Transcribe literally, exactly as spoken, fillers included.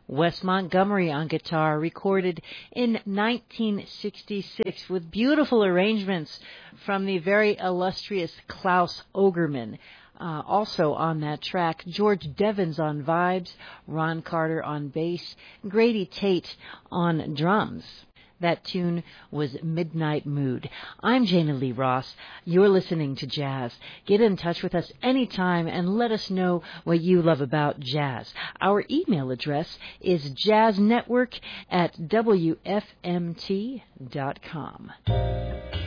Wes Montgomery on guitar, recorded in nineteen sixty-six with beautiful arrangements from the very illustrious Klaus Ogerman. Uh, also on that track, George Devens on vibes, Ron Carter on bass, Grady Tate on drums. That tune was Midnight Mood. I'm Jana Lee Ross. You're listening to Jazz. Get in touch with us anytime and let us know what you love about jazz. Our email address is jazznetwork at w f m t dot com.